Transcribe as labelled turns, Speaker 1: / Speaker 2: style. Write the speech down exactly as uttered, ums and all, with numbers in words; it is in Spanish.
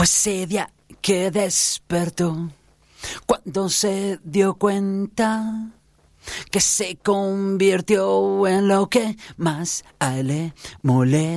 Speaker 1: Fue ese día que despertó, cuando se dio cuenta que se convirtió en lo que más a él le molesta.